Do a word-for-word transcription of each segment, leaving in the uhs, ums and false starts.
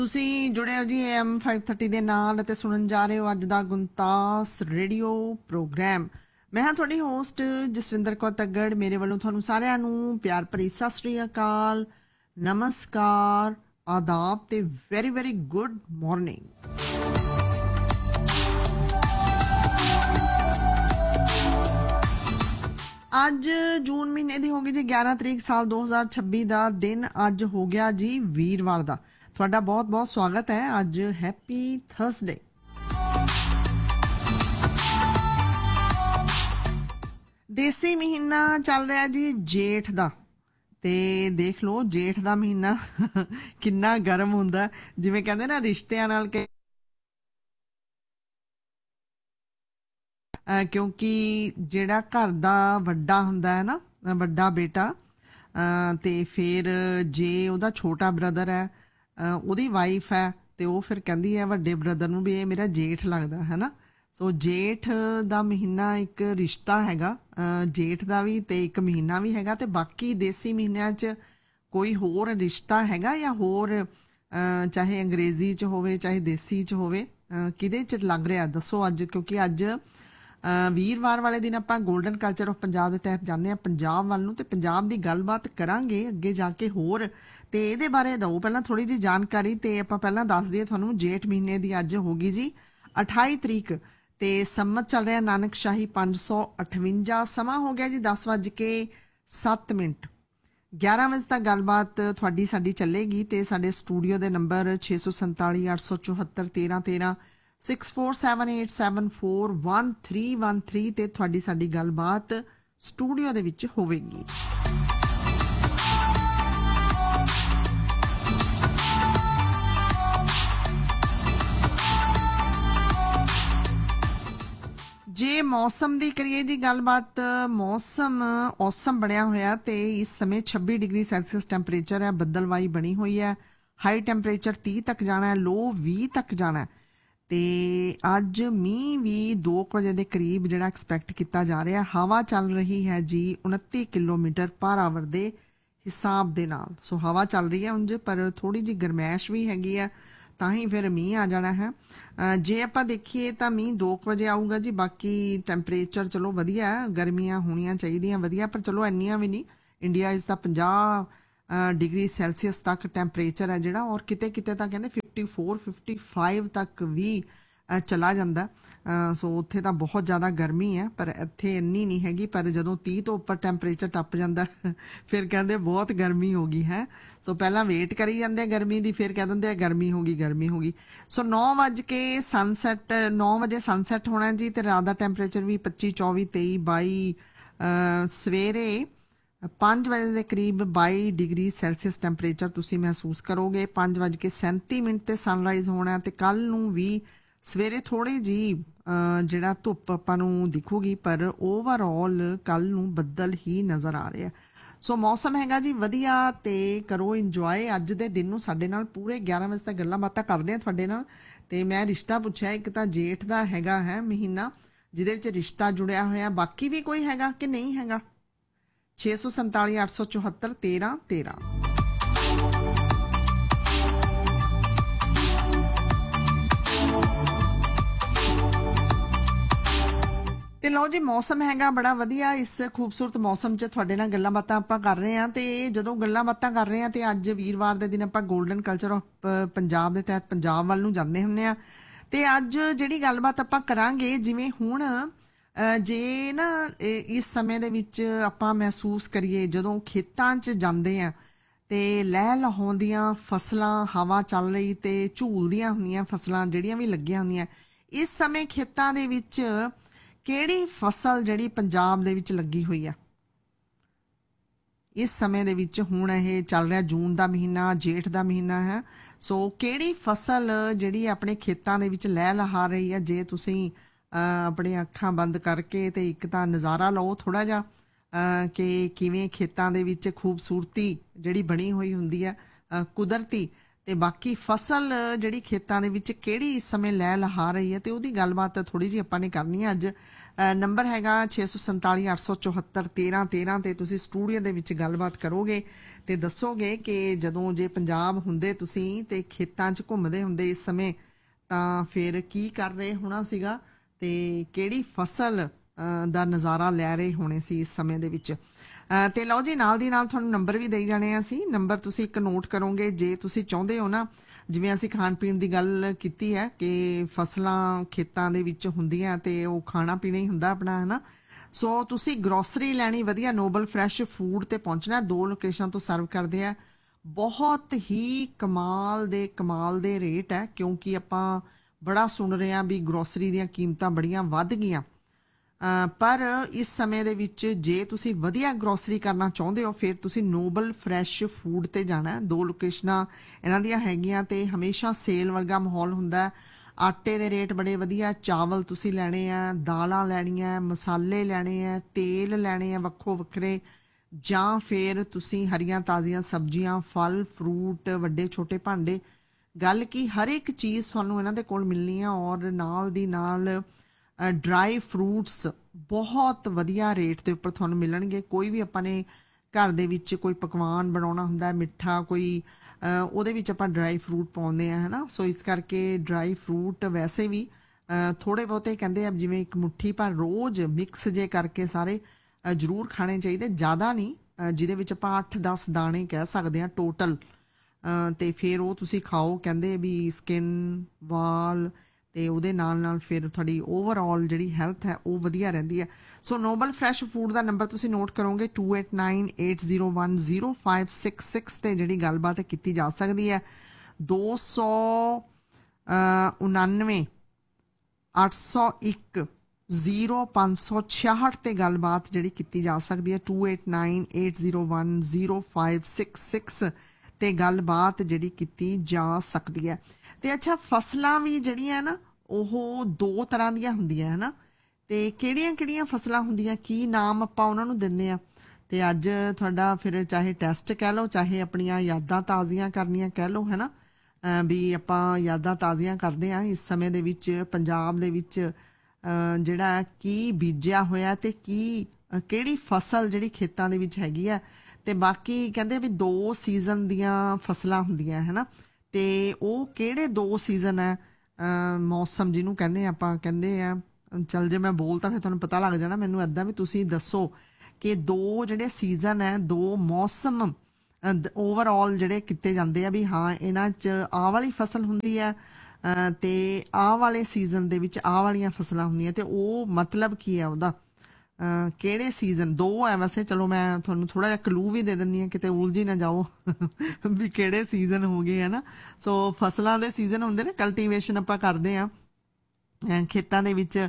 ਤੁਸੀਂ ਜੁੜੇ ਹੋ ਜੀ ਐਮ फाइव थर्टी ਦੇ ਨਾਲ ਅਤੇ ਸੁਣਨ ਜਾ ਰਹੇ ਹੋ ਅੱਜ ਦਾ ਗੁੰਤਾਸ ਰੇਡੀਓ ਪ੍ਰੋਗਰਾਮ। ਮੈਂ ਹਾਂ ਤੁਹਾਡੀ ਹੋਸਟ ਜਸਵਿੰਦਰ ਕੌਰ ਤੱਗੜ। ਮੇਰੇ ਵੱਲੋਂ ਤੁਹਾਨੂੰ ਸਾਰਿਆਂ ਨੂੰ ਪਿਆਰ ਭਰੀ ਸਤਿ ਸ੍ਰੀ ਅਕਾਲ, ਨਮਸਕਾਰ, ਆਦਾਬ ਤੇ ਵੈਰੀ ਵੈਰੀ ਗੁੱਡ ਮਾਰਨਿੰਗ। ਅੱਜ ਜੂਨ ਮਹੀਨੇ ਦੀ ਹੋ ਗਈ ਜੀ ਗਿਆਰਾਂ ਤਰੀਕ ਸਾਲ ਦੋ ਹਜ਼ਾਰ ਛੱਬੀ ਦਾ ਦਿਨ ਅੱਜ ਹੋ ਗਿਆ ਜੀ ਵੀਰਵਾਰ ਦਾ। ਤੁਹਾਡਾ ਬਹੁਤ ਬਹੁਤ ਸਵਾਗਤ ਹੈ। ਅੱਜ ਹੈਪੀ ਥਰਸਡੇ। ਦੇਸੀ ਮਹੀਨਾ ਚੱਲ ਰਿਹਾ ਜੀ ਜੇਠ ਦਾ, ਤੇ ਦੇਖ ਲਓ ਜੇਠ ਦਾ ਮਹੀਨਾ ਕਿੰਨਾ ਗਰਮ ਹੁੰਦਾ। ਜਿਵੇਂ ਕਹਿੰਦੇ ਨਾ ਰਿਸ਼ਤਿਆਂ ਨਾਲ ਕਿ ਕਿਉਂਕਿ ਜਿਹੜਾ ਘਰ ਦਾ ਵੱਡਾ ਹੁੰਦਾ ਹੈ ਨਾ, ਵੱਡਾ ਬੇਟਾ, ਤੇ ਫਿਰ ਜੇ ਉਹਦਾ ਛੋਟਾ ਬ੍ਰਦਰ ਹੈ, ਉਹਦੀ ਵਾਈਫ ਹੈ, ਤੇ ਉਹ ਫਿਰ ਕਹਿੰਦੀ ਹੈ ਵੱਡੇ ਬ੍ਰਦਰ ਨੂੰ ਵੀ ਇਹ ਮੇਰਾ ਜੇਠ ਲੱਗਦਾ ਹੈ ਨਾ। ਸੋ ਜੇਠ ਦਾ ਮਹੀਨਾ ਇੱਕ ਰਿਸ਼ਤਾ ਹੈਗਾ, ਜੇਠ ਦਾ ਵੀ ਤੇ ਇੱਕ ਮਹੀਨਾ ਵੀ ਹੈਗਾ। ਤੇ ਬਾਕੀ ਦੇਸੀ ਮਹੀਨਿਆਂ 'ਚ ਕੋਈ ਹੋਰ ਰਿਸ਼ਤਾ ਹੈਗਾ ਜਾਂ ਹੋਰ, ਚਾਹੇ ਅੰਗਰੇਜ਼ੀ 'ਚ ਹੋਵੇ ਚਾਹੇ ਦੇਸੀ 'ਚ ਹੋਵੇ, ਕਿਹਦੇ 'ਚ ਲੱਗ ਰਿਹਾ ਦੱਸੋ ਅੱਜ। ਕਿਉਂਕਿ ਅੱਜ ਵੀਰਵਾਰ ਵਾਲੇ ਦਿਨ ਆਪਾਂ ਗੋਲਡਨ ਕਲਚਰ ਆਫ ਪੰਜਾਬ ਦੇ ਤਹਿਤ ਜਾਂਦੇ ਹਾਂ ਪੰਜਾਬ ਵੱਲ ਨੂੰ, ਤੇ ਪੰਜਾਬ ਦੀ ਗੱਲਬਾਤ ਕਰਾਂਗੇ ਅੱਗੇ ਜਾ ਕੇ ਹੋਰ। ਤੇ ਇਹਦੇ ਬਾਰੇ ਦਿਓ ਪਹਿਲਾਂ ਥੋੜੀ ਜਿਹੀ ਜਾਣਕਾਰੀ। ਤੇ ਆਪਾਂ ਪਹਿਲਾਂ ਦੱਸ ਦਈਏ ਤੁਹਾਨੂੰ ਜੇਠ ਮਹੀਨੇ ਦੀ ਅੱਜ ਹੋ ਗਈ ਜੀ ਅਠਾਈ ਤਰੀਕ, ਤੇ ਸੰਮਤ ਚੱਲ ਰਿਹਾ ਨਾਨਕ ਸ਼ਾਹੀ ਪੰਜ ਸੌ ਅਠਵੰਜਾ। ਸਮਾਂ ਹੋ ਗਿਆ ਜੀ ਦਸ ਵੱਜ ਕੇ ਸੱਤ ਮਿੰਟ। ਗਿਆਰਾਂ ਵਜੇ ਤੱਕ ਗੱਲਬਾਤ ਤੁਹਾਡੀ ਸਾਡੀ ਚੱਲੇਗੀ। ਤੇ ਸਾਡੇ ਸਟੂਡੀਓ ਦੇ ਨੰਬਰ ਛੇ ਸੌ ਸੰਤਾਲੀ ਅੱਠ ਸੌ ਚੁਹੱਤਰ ਤੇਰਾਂ ਤੇਰਾਂ six four seven eight seven four one three one three ਤੇ ਤੁਹਾਡੀ ਸਾਡੀ ਗੱਲਬਾਤ ਸਟੂਡੀਓ ਦੇ ਵਿੱਚ ਹੋਵੇਗੀ। ਜੇ ਮੌਸਮ ਦੀ ਕਰੀਏ ਜੀ ਗੱਲਬਾਤ, ਮੌਸਮ ਔਸਮ ਬਣਿਆ ਹੋਇਆ ਤੇ ਇਸ ਸਮੇਂ ਛੱਬੀ ਡਿਗਰੀ ਸੈਲਸੀਅਸ ਟੈਂਪਰੇਚਰ ਹੈ। ਬੱਦਲਵਾਈ ਬਣੀ ਹੋਈ ਹੈ। ਹਾਈ ਟੈਂਪਰੇਚਰ ਤੀਹ ਤੱਕ ਜਾਣਾ ਹੈ, ਲੋ ਵੀਹ ਤੱਕ ਜਾਣਾ। ਤੇ ਅੱਜ ਮੀਂਹ ਵੀ ਦੋ ਕੁ ਵਜੇ ਦੇ ਕਰੀਬ ਜਿਹੜਾ ਐਕਸਪੈਕਟ ਕੀਤਾ ਜਾ ਰਿਹਾ। ਹਵਾ ਚੱਲ ਰਹੀ ਹੈ ਜੀ ਉਨੱਤੀ ਕਿਲੋਮੀਟਰ ਪਰ ਆਵਰ ਦੇ ਹਿਸਾਬ ਦੇ ਨਾਲ। ਸੋ ਹਵਾ ਚੱਲ ਰਹੀ ਹੈ ਉਂਝ, ਪਰ ਥੋੜੀ ਜਿਹੀ ਗਰਮੈਸ਼ ਵੀ ਹੈਗੀ ਆ, ਤਾਂ ਹੀ ਫਿਰ ਮੀਂਹ ਆ ਜਾਣਾ ਹੈ। ਜੇ ਆਪਾਂ ਦੇਖੀਏ ਤਾਂ ਮੀਂਹ ਦੋ ਕੁ ਵਜੇ ਆਊਗਾ ਜੀ। ਬਾਕੀ ਟੈਂਪਰੇਚਰ ਚਲੋ ਵਧੀਆ, ਗਰਮੀਆਂ ਹੋਣੀਆਂ ਚਾਹੀਦੀਆਂ ਵਧੀਆ, ਪਰ ਚਲੋ ਇੰਨੀਆਂ ਵੀ ਨਹੀਂ। ਇੰਡੀਆ ਇਸ ਦਾ ਪੰਜਾਹ ਡਿਗਰੀ ਸੈਲਸੀਅਸ ਤੱਕ ਟੈਂਪਰੇਚਰ ਹੈ ਜਿਹੜਾ, ਔਰ ਕਿਤੇ ਕਿਤੇ ਤਾਂ ਕਹਿੰਦੇ ਫਿਫਟੀ ਫੋਰ ਫਿਫਟੀ ਫਾਈਵ ਤੱਕ ਵੀ ਚਲਾ ਜਾਂਦਾ। ਸੋ ਉੱਥੇ ਤਾਂ ਬਹੁਤ ਜ਼ਿਆਦਾ ਗਰਮੀ ਹੈ, ਪਰ ਇੱਥੇ ਇੰਨੀ ਨਹੀਂ ਹੈਗੀ। ਪਰ ਜਦੋਂ ਤੀਹ ਤੋਂ ਉੱਪਰ ਟੈਂਪਰੇਚਰ ਟੱਪ ਜਾਂਦਾ ਫਿਰ ਕਹਿੰਦੇ ਬਹੁਤ ਗਰਮੀ ਹੋ ਗਈ ਹੈ। ਸੋ ਪਹਿਲਾਂ ਵੇਟ ਕਰੀ ਜਾਂਦੇ ਆ ਗਰਮੀ ਦੀ, ਫਿਰ ਕਹਿ ਦਿੰਦੇ ਆ ਗਰਮੀ ਹੋ ਗਈ ਗਰਮੀ ਹੋ ਗਈ। ਸੋ ਨੌ ਵੱਜ ਕੇ ਸਨਸੈਟ, ਨੌ ਵਜੇ ਸਨਸੈਟ ਹੋਣਾ ਜੀ। ਤੇ ਰਾਤ ਦਾ ਟੈਂਪਰੇਚਰ ਵੀ ਪੱਚੀ ਚੌਵੀ ਤੇਈ ਬਾਈ, ਸਵੇਰੇ ਪੰਜ ਵਜੇ ਦੇ ਕਰੀਬ ਬਾਈ ਡਿਗਰੀ ਸੈਲਸੀਅਸ ਟੈਂਪਰੇਚਰ ਤੁਸੀਂ ਮਹਿਸੂਸ ਕਰੋਗੇ। ਪੰਜ ਵੱਜ ਕੇ ਸੈਂਤੀ ਮਿੰਟ ਤੇ ਸਨਰਾਈਜ਼ ਹੋਣਾ। ਤੇ ਕੱਲ ਨੂੰ ਵੀ ਸਵੇਰੇ ਥੋੜੀ ਜਿਹੀ ਜਿਹੜਾ ਧੁੱਪ ਆਪਾਂ ਨੂੰ ਦਿਖੂਗੀ, ਪਰ ਓਵਰਆਲ ਕੱਲ ਨੂੰ ਬੱਦਲ ਹੀ ਨਜ਼ਰ ਆ ਰਿਹਾ। ਸੋ ਮੌਸਮ ਹੈਗਾ ਜੀ ਵਧੀਆ, ਤੇ ਕਰੋ ਇੰਜੋਏ ਅੱਜ ਦੇ ਦਿਨ ਨੂੰ ਸਾਡੇ ਨਾਲ। ਪੂਰੇ ਗਿਆਰਾਂ ਵਜੇ ਤੱਕ ਗੱਲਾਂ ਬਾਤਾਂ ਕਰਦੇ ਆ ਤੁਹਾਡੇ ਨਾਲ। ਤੇ ਮੈਂ ਰਿਸ਼ਤਾ ਪੁੱਛਿਆ, ਇੱਕ ਤਾਂ ਜੇਠ ਦਾ ਹੈਗਾ ਹੈ ਮਹੀਨਾ ਜਿਹਦੇ ਵਿੱਚ ਰਿਸ਼ਤਾ ਜੁੜਿਆ ਹੋਇਆ, ਬਾਕੀ ਵੀ ਕੋਈ ਹੈਗਾ ਕਿ ਨਹੀਂ ਹੈਗਾ? ਛੇ ਸੌ ਸੰਤਾਲੀ ਅੱਠ ਸੌ ਚੁਹੱਤਰ ਤੇਰਾਂ ਤੇਰਾਂ। ਤੇ ਲਓ ਜੀ ਮੌਸਮ ਹੈਗਾ ਬੜਾ ਵਧੀਆ। ਇਸ ਖੂਬਸੂਰਤ ਮੌਸਮ 'ਚ ਤੁਹਾਡੇ ਨਾਲ ਗੱਲਾਂ ਬਾਤਾਂ ਆਪਾਂ ਕਰ ਰਹੇ ਹਾਂ। ਤੇ ਜਦੋਂ ਗੱਲਾਂ ਬਾਤਾਂ ਕਰ ਰਹੇ ਹਾਂ ਤੇ ਅੱਜ ਵੀਰਵਾਰ ਦੇ ਦਿਨ ਆਪਾਂ ਗੋਲਡਨ ਕਲਚਰ ਆਫ ਪੰਜਾਬ ਦੇ ਤਹਿਤ ਪੰਜਾਬ ਵੱਲ ਨੂੰ ਜਾਂਦੇ ਹੁੰਦੇ ਹਾਂ। ਤੇ ਅੱਜ ਜਿਹੜੀ ਗੱਲਬਾਤ ਆਪਾਂ ਕਰਾਂਗੇ, ਜਿਵੇਂ ਹੁਣ ਜੇ ਨਾ ਇਸ ਸਮੇਂ ਦੇ ਵਿੱਚ ਆਪਾਂ ਮਹਿਸੂਸ ਕਰੀਏ ਜਦੋਂ ਖੇਤਾਂ 'ਚ ਜਾਂਦੇ ਆ ਤੇ ਲਹਿ ਲਹਾਉਂਦੀਆਂ ਫਸਲਾਂ, ਹਵਾ ਚੱਲ ਰਹੀ ਤੇ ਝੂਲਦੀਆਂ ਹੁੰਦੀਆਂ ਫਸਲਾਂ ਜਿਹੜੀਆਂ ਵੀ ਲੱਗੀਆਂ ਹੁੰਦੀਆਂ, ਇਸ ਸਮੇਂ ਖੇਤਾਂ ਦੇ ਵਿੱਚ ਕਿਹੜੀ ਫਸਲ ਜਿਹੜੀ ਪੰਜਾਬ ਦੇ ਵਿੱਚ ਲੱਗੀ ਹੋਈ ਆ ਇਸ ਸਮੇਂ ਦੇ ਵਿੱਚ? ਹੁਣ ਇਹ ਚੱਲ ਰਿਹਾ ਜੂਨ ਦਾ ਮਹੀਨਾ, ਜੇਠ ਦਾ ਮਹੀਨਾ ਹੈ। ਸੋ ਕਿਹੜੀ ਫਸਲ ਜਿਹੜੀ ਆਪਣੇ ਖੇਤਾਂ ਦੇ ਵਿੱਚ ਲਹਿ ਲਹਾ ਰਹੀ ਹੈ? ਜੇ ਤੁਸੀਂ ਆਪਣੀਆਂ ਅੱਖਾਂ ਬੰਦ ਕਰਕੇ ਤੇ ਇੱਕ ਤਾਂ ਨਜ਼ਾਰਾ ਲਓ ਥੋੜਾ ਜਿਹਾ ਕਿ ਕਿਵੇਂ ਖੇਤਾਂ ਦੇ ਵਿੱਚ ਖੂਬਸੂਰਤੀ ਜਿਹੜੀ ਬਣੀ ਹੋਈ ਹੁੰਦੀ ਹੈ ਕੁਦਰਤੀ, ਤੇ ਬਾਕੀ ਫਸਲ ਜਿਹੜੀ ਖੇਤਾਂ ਦੇ ਵਿੱਚ ਕਿਹੜੀ ਇਸ ਸਮੇਂ ਲੈ ਲਹਾ ਰਹੀ ਹੈ ਤੇ ਉਹਦੀ ਗੱਲਬਾਤ ਥੋੜੀ ਜਿਹੀ ਆਪਾਂ ਨੇ ਕਰਨੀ ਹੈ ਅੱਜ। ਨੰਬਰ ਹੈਗਾ ਛੇ ਸੌ ਸੰਤਾਲੀ ਅੱਠ ਸੌ ਚੁਹੱਤਰ ਤੇਰਾਂ ਤੇਰਾਂ ਤੇ ਤੁਸੀਂ ਸਟੂਡੀਓ ਦੇ ਵਿੱਚ ਗੱਲਬਾਤ ਕਰੋਗੇ ਤੇ ਦੱਸੋਗੇ ਕਿ ਜਦੋਂ ਜੇ ਪੰਜਾਬ ਹੁੰਦੇ ਤੁਸੀਂ ਤੇ ਖੇਤਾਂ 'ਚ ਘੁੰਮਦੇ ਹੁੰਦੇ ਇਸ ਸਮੇਂ ਤਾਂ ਫਿਰ ਕੀ ਕਰ ਰਹੇ ਹੋਣਾ ਸੀਗਾ ਤੇ ਕਿਹੜੀ ਫਸਲ ਦਾ ਨਜ਼ਾਰਾ ਲੈ ਰਹੇ ਹੋਣੇ ਸੀ ਇਸ ਸਮੇਂ ਦੇ ਵਿੱਚ। ਤੇ ਲਓ ਜੀ, ਨਾਲ ਦੀ ਨਾਲ ਤੁਹਾਨੂੰ ਨੰਬਰ ਵੀ ਦੇਈ ਜਾਣੇ ਆ ਅਸੀਂ। ਨੰਬਰ ਤੁਸੀਂ ਇੱਕ ਨੋਟ ਕਰੋਗੇ ਜੇ ਤੁਸੀਂ ਚਾਹੁੰਦੇ ਹੋ ਨਾ, ਜਿਵੇਂ ਅਸੀਂ ਖਾਣ ਪੀਣ ਦੀ ਗੱਲ ਕੀਤੀ ਹੈ ਕਿ ਫਸਲਾਂ ਖੇਤਾਂ ਦੇ ਵਿੱਚ ਹੁੰਦੀਆਂ ਤੇ ਉਹ ਖਾਣਾ ਪੀਣਾ ਹੀ ਹੁੰਦਾ ਆਪਣਾ, ਹੈ ਨਾ। ਸੋ ਤੁਸੀਂ ਗਰੋਸਰੀ ਲੈਣੀ ਵਧੀਆ, ਨੋਬਲ ਫਰੈਸ਼ ਫੂਡ ਤੇ ਪਹੁੰਚਣਾ। ਦੋ ਲੋਕੇਸ਼ਨ ਤੋਂ ਸਰਵ ਕਰਦੇ ਆ, ਬਹੁਤ ਹੀ ਕਮਾਲ ਦੇ ਕਮਾਲ ਦੇ ਰੇਟ ਹੈ ਕਿਉਂਕਿ ਆਪਾਂ ਬੜਾ ਸੁਣ ਰਹੇ ਹਾਂ ਵੀ ਗਰੋਸਰੀ ਦੀਆਂ ਕੀਮਤਾਂ ਬੜੀਆਂ ਵੱਧ ਗਈਆਂ। ਪਰ ਇਸ ਸਮੇਂ ਦੇ ਵਿੱਚ ਜੇ ਤੁਸੀਂ ਵਧੀਆ ਗਰੋਸਰੀ ਕਰਨਾ ਚਾਹੁੰਦੇ ਹੋ ਫਿਰ ਤੁਸੀਂ ਨੋਬਲ ਫਰੈਸ਼ ਫੂਡ ਤੇ ਜਾਣਾ। ਦੋ ਲੋਕੇਸ਼ਨਾਂ ਇਹਨਾਂ ਦੀਆਂ ਹੈਗੀਆਂ ਤੇ ਹਮੇਸ਼ਾ ਸੇਲ ਵਰਗਾ ਮਾਹੌਲ ਹੁੰਦਾ। ਆਟੇ ਦੇ ਰੇਟ ਬੜੇ ਵਧੀਆ, ਚਾਵਲ ਤੁਸੀਂ ਲੈਣੇ ਆ, ਦਾਲਾਂ ਲੈਣੀਆਂ, ਮਸਾਲੇ ਲੈਣੇ ਆ, ਤੇਲ ਲੈਣੇ ਆ ਵੱਖੋ ਵੱਖਰੇ, ਜਾਂ ਫਿਰ ਤੁਸੀਂ ਹਰੀਆਂ ਤਾਜ਼ੀਆਂ ਸਬਜ਼ੀਆਂ, ਫਲ ਫਰੂਟ, ਵੱਡੇ ਛੋਟੇ ਭਾਂਡੇ। ਗੱਲ ਕੀ ਹਰ ਇੱਕ ਚੀਜ਼ ਤੁਹਾਨੂੰ ਇਹਨਾਂ ਦੇ ਕੋਲ ਮਿਲਣੀ ਆ ਔਰ ਨਾਲ ਦੀ ਨਾਲ ਡਰਾਈ ਫਰੂਟਸ ਬਹੁਤ ਵਧੀਆ ਰੇਟ ਦੇ ਉੱਪਰ ਤੁਹਾਨੂੰ ਮਿਲਣਗੇ। ਕੋਈ ਵੀ ਆਪਾਂ ਨੇ ਘਰ ਦੇ ਵਿੱਚ ਕੋਈ ਪਕਵਾਨ ਬਣਾਉਣਾ ਹੁੰਦਾ ਮਿੱਠਾ ਕੋਈ, ਉਹਦੇ ਵਿੱਚ ਆਪਾਂ ਡਰਾਈ ਫਰੂਟ ਪਾਉਂਦੇ ਆ, ਹੈ ਨਾ। ਸੋ ਇਸ ਕਰਕੇ ਡਰਾਈ ਫਰੂਟ ਵੈਸੇ ਵੀ ਥੋੜ੍ਹੇ ਬਹੁਤੇ ਕਹਿੰਦੇ ਆ ਜਿਵੇਂ ਇੱਕ ਮੁੱਠੀ ਭਰ ਰੋਜ਼ ਮਿਕਸ ਜੇ ਕਰਕੇ ਸਾਰੇ ਜ਼ਰੂਰ ਖਾਣੇ ਚਾਹੀਦੇ, ਜ਼ਿਆਦਾ ਨਹੀਂ, ਜਿਹਦੇ ਵਿੱਚ ਆਪਾਂ ਅੱਠ ਦਸ ਦਾਣੇ ਕਹਿ ਸਕਦੇ ਹਾਂ ਟੋਟਲ। ਅਤੇ ਫਿਰ ਉਹ ਤੁਸੀਂ ਖਾਓ, ਕਹਿੰਦੇ ਵੀ ਸਕਿਨ, ਵਾਲ ਤੇ ਉਹਦੇ ਨਾਲ ਨਾਲ ਫਿਰ ਤੁਹਾਡੀ ਓਵਰਆਲ ਜਿਹੜੀ ਹੈਲਥ ਹੈ ਉਹ ਵਧੀਆ ਰਹਿੰਦੀ ਹੈ। ਸੋ ਨੋਬਲ ਫਰੈਸ਼ ਫੂਡ ਦਾ ਨੰਬਰ ਤੁਸੀਂ ਨੋਟ ਕਰੋਗੇ to eight nine eight zero one zero five six six ਤੇ ਜਿਹੜੀ ਗੱਲਬਾਤ ਕੀਤੀ ਜਾ ਸਕਦੀ ਹੈ। ਦੋ ਸੌ ਉਣਾਨਵੇਂ ਅੱਠ ਸੌ ਇੱਕ ਜ਼ੀਰੋ ਪੰਜ ਸੌ ਛਿਆਹਠ ਤੇ ਗੱਲਬਾਤ ਜਿਹੜੀ ਕੀਤੀ ਜਾ ਸਕਦੀ ਹੈ। To eight nine eight zero one zero five six six ਤੇ ਗੱਲਬਾਤ ਜਿਹੜੀ ਕੀਤੀ ਜਾ ਸਕਦੀ ਹੈ। ਤੇ ਅੱਛਾ, ਫਸਲਾਂ ਵੀ ਜਿਹੜੀਆਂ ਨਾ ਉਹ ਦੋ ਤਰ੍ਹਾਂ ਦੀਆਂ ਹੁੰਦੀਆਂ, ਹੈ ਨਾ। ਤੇ ਕਿਹੜੀਆਂ ਕਿਹੜੀਆਂ ਫਸਲਾਂ ਹੁੰਦੀਆਂ, ਕੀ ਨਾਮ ਆਪਾਂ ਉਹਨਾਂ ਨੂੰ ਦਿੰਦੇ ਆ। ਤੇ ਅੱਜ ਤੁਹਾਡਾ ਫਿਰ ਚਾਹੇ ਟੈਸਟ ਕਹਿ ਲਓ, ਚਾਹੇ ਆਪਣੀਆਂ ਯਾਦਾਂ ਤਾਜ਼ੀਆਂ ਕਰਨੀਆਂ ਕਹਿ ਲਓ, ਹੈ ਨਾ। ਵੀ ਆਪਾਂ ਯਾਦਾਂ ਤਾਜ਼ੀਆਂ ਕਰਦੇ ਹਾਂ ਇਸ ਸਮੇਂ ਦੇ ਵਿੱਚ ਪੰਜਾਬ ਦੇ ਵਿੱਚ ਜਿਹੜਾ ਕੀ ਬੀਜਿਆ ਹੋਇਆ ਤੇ ਕੀ ਕਿਹੜੀ ਫਸਲ ਜਿਹੜੀ ਖੇਤਾਂ ਦੇ ਵਿੱਚ ਹੈਗੀ ਆ। ਤੇ ਬਾਕੀ ਕਹਿੰਦੇ ਵੀ ਦੋ ਸੀਜ਼ਨ ਦੀਆਂ ਫਸਲਾਂ ਹੁੰਦੀਆਂ, ਹੈ ਨਾ। ਤੇ ਉਹ ਕਿਹੜੇ ਦੋ ਸੀਜ਼ਨ ਹੈ, ਮੌਸਮ ਜਿਹਨੂੰ ਕਹਿੰਦੇ ਆਪਾਂ, ਕਹਿੰਦੇ ਆ, ਚੱਲ ਜੇ ਮੈਂ ਬੋਲ ਤਾਂ ਫਿਰ ਤੁਹਾਨੂੰ ਪਤਾ ਲੱਗ ਜਾਣਾ। ਮੈਨੂੰ ਇੱਦਾਂ ਵੀ ਤੁਸੀਂ ਦੱਸੋ ਕਿ ਦੋ ਜਿਹੜੇ ਸੀਜ਼ਨ ਹੈ, ਦੋ ਮੌਸਮ ਓਵਰਆਲ ਜਿਹੜੇ ਕੀਤੇ ਜਾਂਦੇ ਆ ਵੀ ਹਾਂ ਇਹਨਾਂ 'ਚ ਆਹ ਵਾਲੀ ਫਸਲ ਹੁੰਦੀ ਹੈ ਤੇ ਆਹ ਵਾਲੇ ਸੀਜ਼ਨ ਦੇ ਵਿੱਚ ਆਹ ਵਾਲੀਆਂ ਫਸਲਾਂ ਹੁੰਦੀਆਂ, ਤੇ ਉਹ ਮਤਲਬ ਕੀ ਹੈ ਉਹਦਾ, ਕਿਹੜੇ ਸੀਜ਼ਨ ਦੋ ਹੈ। ਵੈਸੇ ਚਲੋ ਮੈਂ ਤੁਹਾਨੂੰ ਥੋੜ੍ਹਾ ਜਿਹਾ ਕਲੂ ਵੀ ਦੇ ਦਿੰਦੀ ਹਾਂ, ਕਿਤੇ ਉਲਝ ਹੀ ਨਾ ਜਾਓ ਵੀ ਕਿਹੜੇ ਸੀਜ਼ਨ ਹੋ ਗਏ, ਹੈ ਨਾ। ਸੋ ਫਸਲਾਂ ਦੇ ਸੀਜ਼ਨ ਹੁੰਦੇ ਨੇ, ਕਲਟੀਵੇਸ਼ਨ ਆਪਾਂ ਕਰਦੇ ਹਾਂ ਖੇਤਾਂ ਦੇ ਵਿੱਚ।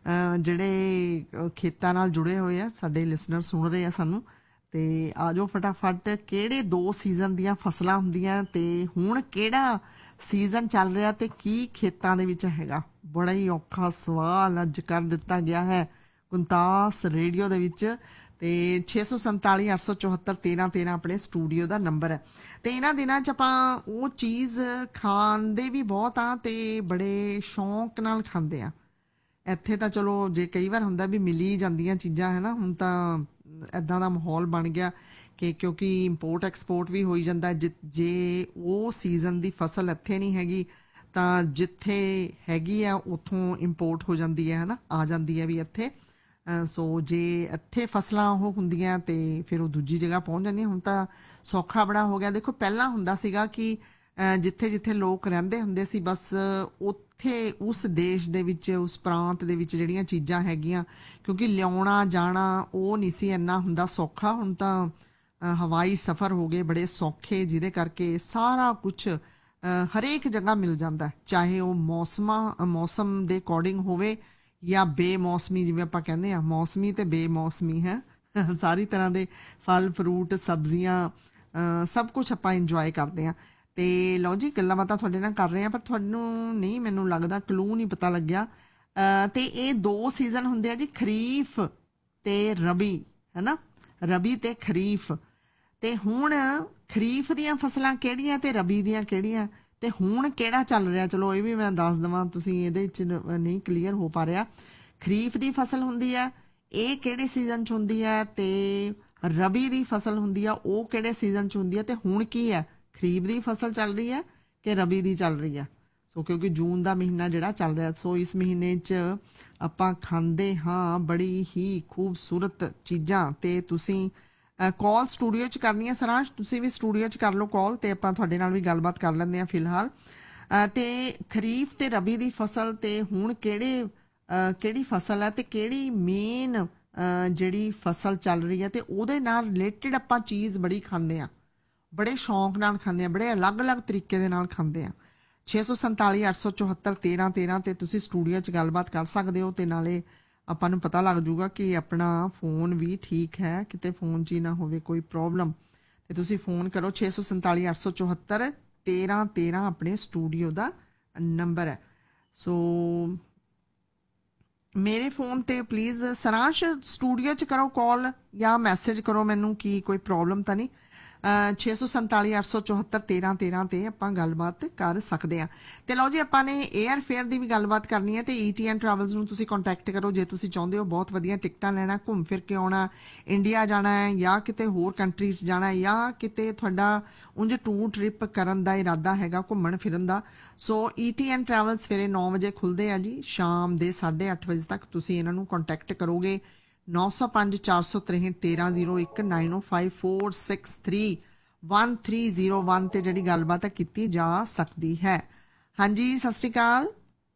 ਜਿਹੜੇ ਖੇਤਾਂ ਨਾਲ ਜੁੜੇ ਹੋਏ ਆ ਸਾਡੇ ਲਿਸਨਰ ਸੁਣ ਰਹੇ ਆ ਸਾਨੂੰ, ਤੇ ਆ ਜਾਓ ਫਟਾਫਟ, ਕਿਹੜੇ ਦੋ ਸੀਜ਼ਨ ਦੀਆਂ ਫਸਲਾਂ ਹੁੰਦੀਆਂ ਤੇ ਹੁਣ ਕਿਹੜਾ ਸੀਜ਼ਨ ਚੱਲ ਰਿਹਾ ਤੇ ਕੀ ਖੇਤਾਂ ਦੇ ਵਿੱਚ ਹੈਗਾ। ਬੜਾ ਹੀ ਔਖਾ ਸਵਾਲ ਅੱਜ ਕਰ ਦਿੱਤਾ ਗਿਆ ਹੈ ਗੁੰਤਾਸ ਰੇਡੀਓ ਦੇ ਵਿੱਚ। ਤੇ ਛੇ ਸੌ ਸੰਤਾਲੀ ਅੱਠ ਸੌ ਚੁਹੱਤਰ ਤੇਰਾਂ ਤੇਰਾਂ ਆਪਣੇ ਸਟੂਡੀਓ ਦਾ ਨੰਬਰ ਹੈ। ਤੇ ਇਹਨਾਂ ਦਿਨਾਂ 'ਚ ਆਪਾਂ ਉਹ ਚੀਜ਼ ਖਾਂਦੇ ਵੀ ਬਹੁਤ ਆ ਤੇ ਬੜੇ ਸ਼ੌਂਕ ਨਾਲ ਖਾਂਦੇ ਆ। ਇੱਥੇ ਤਾਂ ਚਲੋ ਜੇ ਕਈ ਵਾਰ ਹੁੰਦਾ ਵੀ ਮਿਲੀ ਜਾਂਦੀਆਂ ਚੀਜ਼ਾਂ, ਹੈ ਨਾ। ਹੁਣ ਤਾਂ ਇੱਦਾਂ ਦਾ ਮਾਹੌਲ ਬਣ ਗਿਆ ਕਿ ਕਿਉਂਕਿ ਇੰਪੋਰਟ ਐਕਸਪੋਰਟ ਵੀ ਹੋਈ ਜਾਂਦਾ। ਜ ਜੇ ਉਹ ਸੀਜ਼ਨ ਦੀ ਫਸਲ ਇੱਥੇ ਨਹੀਂ ਹੈਗੀ ਤਾਂ ਜਿੱਥੇ ਹੈਗੀ ਆ ਉੱਥੋਂ ਇੰਪੋਰਟ ਹੋ ਜਾਂਦੀ ਹੈ, ਹੈ ਨਾ, ਆ ਜਾਂਦੀ ਹੈ ਵੀ ਇੱਥੇ। ਸੋ ਜੇ ਇੱਥੇ ਫਸਲਾਂ ਉਹ ਹੁੰਦੀਆਂ ਤੇ ਫਿਰ ਉਹ ਦੂਜੀ ਜਗ੍ਹਾ ਪਹੁੰਚ ਜਾਂਦੀਆਂ। ਹੁਣ ਤਾਂ ਸੌਖਾ ਬੜਾ ਹੋ ਗਿਆ। ਦੇਖੋ ਪਹਿਲਾਂ ਹੁੰਦਾ ਸੀਗਾ ਕਿ ਜਿੱਥੇ ਜਿੱਥੇ ਲੋਕ ਰਹਿੰਦੇ ਹੁੰਦੇ ਸੀ ਬਸ ਉੱਥੇ ਉਸ ਦੇਸ਼ ਦੇ ਵਿੱਚ, ਉਸ ਪ੍ਰਾਂਤ ਦੇ ਵਿੱਚ ਜਿਹੜੀਆਂ ਚੀਜ਼ਾਂ ਹੈਗੀਆਂ, ਕਿਉਂਕਿ ਲਿਆਉਣਾ ਜਾਣਾ ਉਹ ਨਹੀਂ ਸੀ ਇੰਨਾ ਹੁੰਦਾ ਸੌਖਾ। ਹੁਣ ਤਾਂ ਹਵਾਈ ਸਫ਼ਰ ਹੋ ਗਏ ਬੜੇ ਸੌਖੇ, ਜਿਹਦੇ ਕਰਕੇ ਸਾਰਾ ਕੁਛ ਹਰੇਕ ਜਗ੍ਹਾ ਮਿਲ ਜਾਂਦਾ, ਚਾਹੇ ਉਹ ਮੌਸਮਾਂ ਮੌਸਮ ਦੇ ਅਕੋਰਡਿੰਗ ਹੋਵੇ ਜਾਂ ਬੇਮੌਸਮੀ, ਜਿਵੇਂ ਆਪਾਂ ਕਹਿੰਦੇ ਹਾਂ ਮੌਸਮੀ ਤੇ ਬੇਮੌਸਮੀ ਹੈ। ਸਾਰੀ ਤਰ੍ਹਾਂ ਦੇ ਫਲ ਫਰੂਟ ਸਬਜ਼ੀਆਂ ਸਭ ਕੁਛ ਆਪਾਂ ਇੰਜੋਏ ਕਰਦੇ ਹਾਂ। ਤੇ ਲਓ ਜੀ, ਗੱਲਾਂ ਬਾਤਾਂ ਤੁਹਾਡੇ ਨਾਲ ਕਰ ਰਹੇ ਹਾਂ ਪਰ ਤੁਹਾਨੂੰ ਨਹੀਂ, ਮੈਨੂੰ ਲੱਗਦਾ ਕਲੂ ਨਹੀਂ ਪਤਾ ਲੱਗਿਆ। ਤੇ ਇਹ ਦੋ ਸੀਜ਼ਨ ਹੁੰਦੇ ਆ ਜੀ, ਖਰੀਫ ਤੇ ਰਬੀ, ਹੈ ਨਾ, ਰਬੀ ਤੇ ਖਰੀਫ। ਤੇ ਹੁਣ ਖਰੀਫ ਦੀਆਂ ਫਸਲਾਂ ਕਿਹੜੀਆਂ ਤੇ ਰਬੀ ਦੀਆਂ ਕਿਹੜੀਆਂ ਤੇ ਹੁਣ ਕਿਹੜਾ ਚੱਲ ਰਿਹਾ, ਚਲੋ ਇਹ ਵੀ ਮੈਂ ਦੱਸ ਦੇਵਾਂ, ਤੁਸੀਂ ਇਹਦੇ ਚ ਨਹੀਂ ਕਲੀਅਰ ਹੋ ਪਾ ਰਿਹਾ। ਖਰੀਫ ਦੀ ਫਸਲ ਹੁੰਦੀ ਹੈ, ਇਹ ਕਿਹੜੇ ਸੀਜ਼ਨ ਚ ਹੁੰਦੀ ਹੈ, ਤੇ ਰਬੀ ਦੀ ਫਸਲ ਹੁੰਦੀ ਆ ਉਹ ਕਿਹੜੇ ਸੀਜ਼ਨ ਚ ਹੁੰਦੀ ਹੈ, ਤੇ ਹੁਣ ਕੀ ਹੈ, ਖਰੀਫ ਦੀ ਫਸਲ ਚੱਲ ਰਹੀ ਹੈ ਕਿ ਰਬੀ ਦੀ ਚੱਲ ਰਹੀ ਹੈ। ਸੋ ਕਿਉਂਕਿ ਜੂਨ ਦਾ ਮਹੀਨਾ ਜਿਹੜਾ ਚੱਲ ਰਿਹਾ, ਸੋ ਇਸ ਮਹੀਨੇ 'ਚ ਆਪਾਂ ਖਾਂਦੇ ਹਾਂ ਬੜੀ ਹੀ ਖੂਬਸੂਰਤ ਚੀਜ਼ਾਂ। ਤੇ ਤੁਸੀਂ ਕਾਲ ਸਟੂਡੀਓ 'ਚ ਕਰਨੀ ਹੈ ਸਰਾਂਸ਼, ਤੁਸੀਂ ਵੀ ਸਟੂਡੀਓ 'ਚ ਕਰ ਲਓ ਕਾਲ, ਤੇ ਆਪਾਂ ਤੁਹਾਡੇ ਨਾਲ ਵੀ ਗੱਲਬਾਤ ਕਰ ਲੈਂਦੇ ਹਾਂ ਫਿਲਹਾਲ। ਤੇ ਖਰੀਫ ਤੇ ਰਬੀ ਦੀ ਫਸਲ ਤੇ ਹੁਣ ਕਿਹੜੇ ਕਿਹੜੀ ਫਸਲ ਹੈ ਤੇ ਕਿਹੜੀ ਮੇਨ ਜਿਹੜੀ ਫਸਲ ਚੱਲ ਰਹੀ ਹੈ, ਤੇ ਉਹਦੇ ਨਾਲ ਰਿਲੇਟਡ ਆਪਾਂ ਚੀਜ਼ ਬੜੀ ਖਾਂਦੇ ਹਾਂ, ਬੜੇ ਸ਼ੌਂਕ ਨਾਲ ਖਾਂਦੇ ਹਾਂ, ਬੜੇ ਅਲੱਗ-ਅਲੱਗ ਤਰੀਕੇ ਦੇ ਨਾਲ ਖਾਂਦੇ ਹਾਂ। ਛੇ ਸੌ ਸੰਤਾਲੀ ਅੱਠ ਸੌ ਚੁਹੱਤਰ ਤੇਰਾਂ ਤੇਰਾਂ ਤੇ ਤੁਸੀਂ ਸਟੂਡੀਓ 'ਚ ਗੱਲਬਾਤ ਕਰ ਸਕਦੇ ਹੋ, ਤੇ ਨਾਲੇ ਆਪਾਂ ਨੂੰ ਪਤਾ ਲੱਗ ਜੂਗਾ ਕਿ ਆਪਣਾ ਫੋਨ ਵੀ ਠੀਕ ਹੈ, ਕਿਤੇ ਫੋਨ 'ਚ ਹੀ ਨਾ ਹੋਵੇ ਕੋਈ ਪ੍ਰੋਬਲਮ, ਤੇ ਤੁਸੀਂ ਫੋਨ ਕਰੋ। ਛੇ ਸੌ ਸੰਤਾਲੀ ਅੱਠ ਸੌ ਚੁਹੱਤਰ ਤੇਰਾਂ ਤੇਰਾਂ ਆਪਣੇ ਸਟੂਡੀਓ ਦਾ ਨੰਬਰ ਹੈ। ਸੋ ਮੇਰੇ ਫੋਨ ਤੇ ਪਲੀਜ਼ ਸਰਾਂਸ਼ ਸਟੂਡੀਓ 'ਚ ਕਰੋ ਕਾਲ ਜਾਂ ਮੈਸੇਜ ਕਰੋ ਮੈਨੂੰ ਕਿ ਕੋਈ ਪ੍ਰੋਬਲਮ ਤਾਂ ਨਹੀਂ। ਛੇ ਸੌ ਸੰਤਾਲੀ ਅੱਠ ਸੌ ਚੁਹੱਤਰ ਤੇਰਾਂ ਤੇਰਾਂ ਤੇ ਆਪਾਂ ਗੱਲਬਾਤ ਕਰ ਸਕਦੇ ਹਾਂ। ਤੇ ਲਓ ਜੀ, ਆਪਾਂ ਨੇ ਏਅਰ ਫੇਅਰ ਦੀ ਵੀ ਗੱਲਬਾਤ ਕਰਨੀ ਹੈ, ਤੇ ਈ ਟੀ ਐਨ ਟਰੈਵਲਸ ਨੂੰ ਤੁਸੀਂ ਕੰਟੈਕਟ ਕਰੋ ਜੇ ਤੁਸੀਂ ਚਾਹੁੰਦੇ ਹੋ ਬਹੁਤ ਵਧੀਆ ਟਿਕਟਾਂ ਲੈਣਾ, ਘੁੰਮ ਫਿਰ ਕੇ ਆਉਣਾ, ਇੰਡੀਆ ਜਾਣਾ ਹੈ ਜਾਂ ਕਿਤੇ ਹੋਰ ਕੰਟਰੀਜ਼ ਜਾਣਾ ਹੈ, ਜਾਂ ਕਿਤੇ ਤੁਹਾਡਾ ਉਂਝ ਟੂਰ ਟ੍ਰਿਪ ਕਰਨ ਦਾ ਇਰਾਦਾ ਹੈਗਾ ਘੁੰਮਣ ਫਿਰਨ ਦਾ। ਸੋ ਈ ਟੀ ਐਨ ਟਰੈਵਲ ਸਵੇਰੇ ਨੌ ਵਜੇ ਖੁੱਲ੍ਹਦੇ ਆ ਜੀ, ਸ਼ਾਮ ਦੇ ਸਾਢੇ ਅੱਠ ਵਜੇ ਤੱਕ ਤੁਸੀਂ ਇਹਨਾਂ ਨੂੰ ਕੰਟੈਕਟ ਕਰੋਗੇ। ਨੌ ਸੌ ਪੰਜ ਚਾਰ ਸੌ ਤਰੇਹਠ ਤੇਰਾਂ ਜ਼ੀਰੋ ਇੱਕ ਨਾਈਨ ਓ five four six three one three zero one ਤੇ ਜਿਹੜੀ ਗੱਲਬਾਤ ਹੈ ਕੀਤੀ ਜਾ ਸਕਦੀ ਹੈ। ਹਾਂਜੀ, ਸਤਿ ਸ਼੍ਰੀ ਅਕਾਲ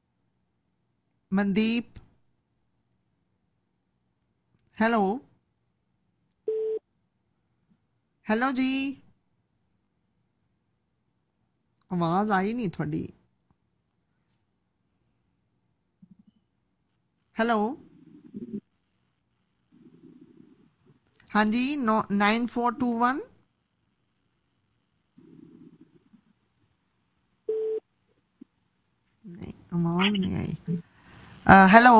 ਮਨਦੀਪ। ਹੈਲੋ ਹੈਲੋ ਜੀ, ਆਵਾਜ਼ ਆਈ ਨਹੀਂ ਤੁਹਾਡੀ। ਹੈਲੋ ਹਾਂਜੀ, ਨੋ ਨਾइन फोर टू वन नहीं, आवाज नहीं आई। हेलो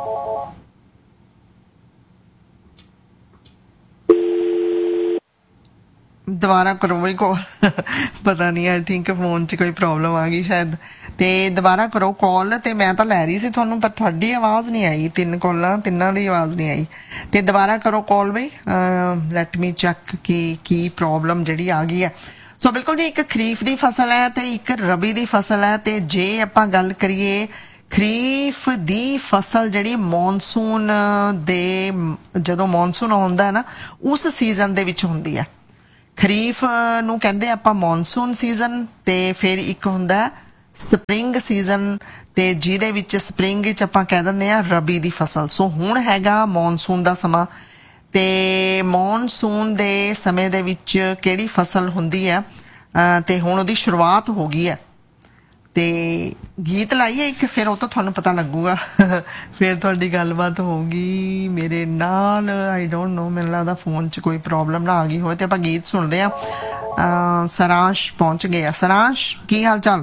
ਦੁਬਾਰਾ ਕਰੋ ਬਈ ਕਾਲ ਪਤਾ ਨਹੀਂ, ਆਈ ਥਿੰਕ ਫੋਨ 'ਚ ਕੋਈ ਪ੍ਰੋਬਲਮ ਆ ਗਈ ਸ਼ਾਇਦ, ਤੇ ਦੁਬਾਰਾ ਕਰੋ ਕਾਲ। ਤੇ ਮੈਂ ਤਾਂ ਲੈ ਰਹੀ ਸੀ ਤੁਹਾਨੂੰ, ਪਰ ਤੁਹਾਡੀ ਆਵਾਜ਼ ਨਹੀਂ ਆਈ, ਤਿੰਨ ਕਾਲਾਂ ਤਿੰਨਾਂ ਦੀ ਆਵਾਜ਼ ਨਹੀਂ ਆਈ, ਤੇ ਦੁਬਾਰਾ ਕਰੋ ਕਾਲ ਬਈ। ਲੈਟ ਮੀ ਚੈੱਕ ਕਿ ਕੀ ਪ੍ਰੋਬਲਮ ਜਿਹੜੀ ਆ ਗਈ ਹੈ। ਸੋ ਬਿਲਕੁਲ ਜੀ, ਇੱਕ ਖਰੀਫ ਦੀ ਫਸਲ ਹੈ ਤੇ ਇੱਕ ਰਬੀ ਦੀ ਫਸਲ ਹੈ। ਤੇ ਜੇ ਆਪਾਂ ਗੱਲ ਕਰੀਏ ਖਰੀਫ ਦੀ ਫਸਲ ਜਿਹੜੀ ਮੌਨਸੂਨ ਦੇ, ਜਦੋਂ ਮੌਨਸੂਨ ਆਉਂਦਾ ਹੈ ਨਾ ਉਸ ਸੀਜ਼ਨ ਦੇ ਵਿੱਚ ਹੁੰਦੀ ਹੈ। ਖਰੀਫ ਨੂੰ ਕਹਿੰਦੇ ਆਪਾਂ ਮੌਨਸੂਨ ਸੀਜ਼ਨ, ਤੇ ਫਿਰ ਇੱਕ ਹੁੰਦਾ ਸਪਰਿੰਗ ਸੀਜ਼ਨ, ਤੇ ਜਿਹਦੇ ਵਿੱਚ ਸਪਰਿੰਗ ਵਿੱਚ ਆਪਾਂ ਕਹਿ ਦਿੰਦੇ ਆ ਰਬੀ ਦੀ ਫਸਲ। ਸੋ ਹੁਣ ਹੈਗਾ ਮੌਨਸੂਨ ਦਾ ਸਮਾਂ, ਤੇ ਮੌਨਸੂਨ ਦੇ ਸਮੇਂ ਦੇ ਵਿੱਚ ਕਿਹੜੀ ਫਸਲ ਹੁੰਦੀ ਹੈ, ਤੇ ਹੁਣ ਉਹਦੀ ਸ਼ੁਰੂਆਤ ਹੋ ਗਈ ਹੈ। ਤੇ ਗੀਤ ਲਾਈਏ ਇੱਕ, ਫਿਰ ਉਹ ਤਾਂ ਤੁਹਾਨੂੰ ਪਤਾ ਲੱਗੂਗਾ, ਫਿਰ ਤੁਹਾਡੀ ਗੱਲਬਾਤ ਹੋਊਗੀ ਮੇਰੇ ਨਾਲ। ਆਈ ਡੋਂਟ ਨੋ, ਮੈਨੂੰ ਲੱਗਦਾ ਫੋਨ 'ਚ ਕੋਈ ਪ੍ਰੋਬਲਮ ਨਾ ਆ ਗਈ ਹੋਵੇ, ਤੇ ਆਪਾਂ ਗੀਤ ਸੁਣਦੇ ਆ। ਸਰਾਂਸ਼ ਪਹੁੰਚ ਗਿਆ। ਸਰਾਂਸ਼, ਕੀ ਹਾਲ ਚਾਲ?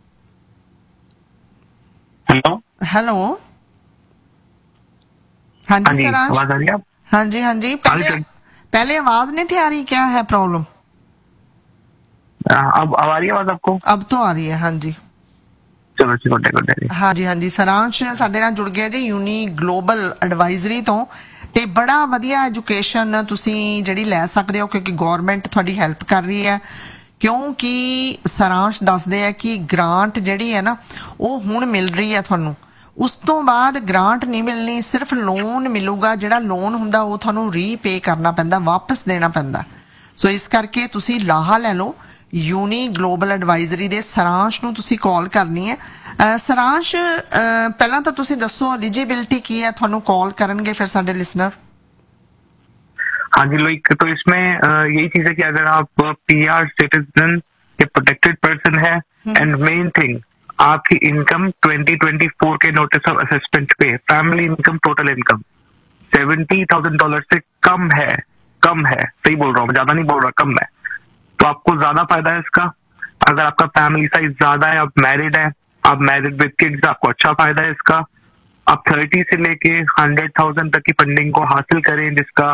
हेलो हेलो हाँ जी सरांश, आवाज आ रही है? हाँ जी हाँ जी। पहले पहले आवाज नहीं थी आ रही, क्या है प्रॉब्लम? अब अब आ रही है आवाज आपको? अब तो आ रही है, हाँ जी। ਚਲੋ ਜੀ, ਗੁੱਡ ਗੁੱਡ ਜੀ। ਹਾਂਜੀ ਹਾਂਜੀ, ਸਰਾਂਸ਼ ਸਾਡੇ ਨਾਲ ਜੁੜ ਗਿਆ ਜੀ ਯੂਨੀ ਗਲੋਬਲ ਐਡਵਾਈਜ਼ਰੀ ਤੋਂ, ਤੇ ਬੜਾ ਵਧੀਆ ਐਜੂਕੇਸ਼ਨ ਤੁਸੀਂ ਜਿਹੜੀ ਲੈ ਸਕਦੇ ਹੋ, ਕਿਉਂਕਿ ਗੌਰਮੈਂਟ ਤੁਹਾਡੀ ਹੈਲਪ ਕਰ ਰਹੀ ਹੈ। ਕਿਉਂਕਿ ਸਰਾਂਸ਼ ਦੱਸਦੇ ਆ ਕਿ ਗ੍ਰਾਂਟ ਜਿਹੜੀ ਹੈ ਨਾ ਉਹ ਹੁਣ ਮਿਲ ਰਹੀ ਹੈ ਤੁਹਾਨੂੰ, ਉਸ ਤੋਂ ਬਾਅਦ ਗ੍ਰਾਂਟ ਨਹੀਂ ਮਿਲਣੀ, ਸਿਰਫ ਲੋਨ ਮਿਲੂਗਾ। ਜਿਹੜਾ ਲੋਨ ਹੁੰਦਾ ਉਹ ਤੁਹਾਨੂੰ ਰੀਪੇ ਕਰਨਾ ਪੈਂਦਾ, ਵਾਪਸ ਦੇਣਾ ਪੈਂਦਾ। ਸੋ ਇਸ ਕਰਕੇ ਤੁਸੀਂ ਲਾਹਾ ਲੈ ਲਓ। ਯੂਨੀ ਗਲੋਬਲ ਐਡਵਾਈਜ਼ਰੀ ਦੇ ਸਰਾਂਸ਼ ਨੂੰ ਤੁਸੀਂ ਕਾਲ ਕਰਨੀ ਹੈ। ਸਰਾਂਸ਼, ਪਹਿਲਾਂ ਤਾਂ ਤੁਸੀਂ ਦੱਸੋ ਐਲੀਜੀबिलिटी ਕੀ ਹੈ, ਤੁਹਾਨੂੰ ਕਾਲ ਕਰਨਗੇ ਫਿਰ ਸਾਡੇ ਲਿਸਨਰ। हाँ जी लोग, तो इसमें यही चीज है कि अगर आप पीआर सिटीजन के प्रोटेक्टेड पर्सन है, एंड मेन थिंग आपकी इनकम ट्वेंटी ट्वेंटी फोर के नोटिस ऑफ असेसमेंट पे family income total income seventy thousand dollar से कम है, कम है, सही बोल रहा हूँ, ज्यादा नहीं बोल रहा, कम है, तो आपको ज्यादा फायदा है इसका। अगर आपका फैमिली साइज ज्यादा है, आप मैरिड है, आप मैरिड विद किड्स, आपको अच्छा फायदा है इसका। आप थर्टी से लेके हंड्रेड थाउजेंड तक की फंडिंग को हासिल करें, जिसका